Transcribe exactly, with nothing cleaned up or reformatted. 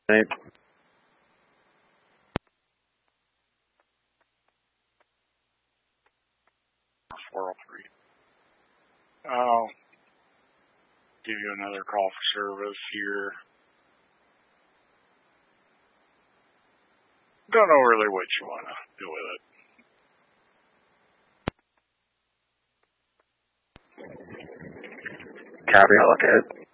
Right. four oh three. I'll give you another call for service here. Don't know really what you want to do with it. Copy, I'll look at it.